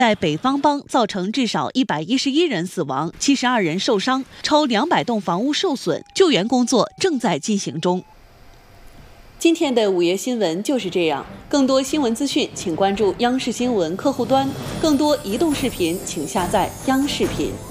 在北方邦造成至少111人死亡，72人受伤，超200栋房屋受损，救援工作正在进行中。今天的午夜新闻就是这样，更多新闻资讯请关注央视新闻客户端，更多移动视频请下载央视频。